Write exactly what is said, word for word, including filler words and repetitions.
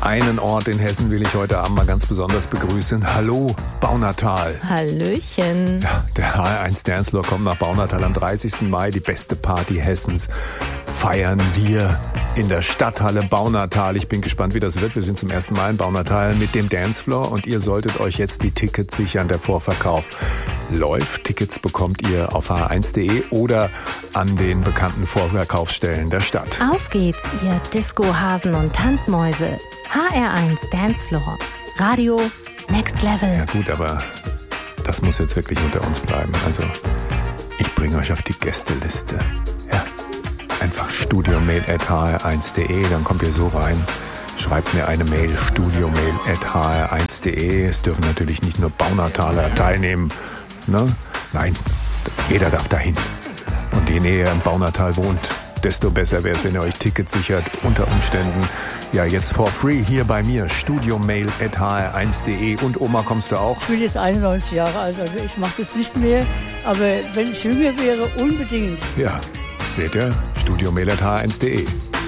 Einen Ort in Hessen will ich heute Abend mal ganz besonders begrüßen. Hallo, Baunatal. Hallöchen. Ja, der H R eins Dancefloor kommt nach Baunatal am dreißigsten Mai. Die beste Party Hessens feiern wir in der Stadthalle Baunatal. Ich bin gespannt, wie das wird. Wir sind zum ersten Mal in Baunatal mit dem Dancefloor und ihr solltet euch jetzt die Tickets sichern. Der Vorverkauf läuft. Tickets bekommt ihr auf h r eins punkt de oder an den bekannten Vorverkaufsstellen der Stadt. Auf geht's, ihr Disco-Hasen und Tanzmäuse. H R eins Dancefloor. Radio Next Level. Ja gut, aber das muss jetzt wirklich unter uns bleiben. Also, ich bringe euch auf die Gästeliste. Ja, einfach studiomail at h r eins punkt de, dann kommt ihr so rein. Schreibt mir eine Mail, studiomail at h r eins punkt de. Es dürfen natürlich nicht nur Baunataler teilnehmen. Ne? Nein, jeder darf dahin. Und je näher ihr im Baunatal wohnt, desto besser wäre es, wenn ihr euch Tickets sichert. Unter Umständen, ja, jetzt for free hier bei mir, studiomail at h r eins punkt de. Und Oma, kommst du auch? Ich bin jetzt einundneunzig Jahre alt, also ich mache das nicht mehr. Aber wenn ich jünger wäre, unbedingt. Ja, seht ihr? studiomail at h r eins punkt de.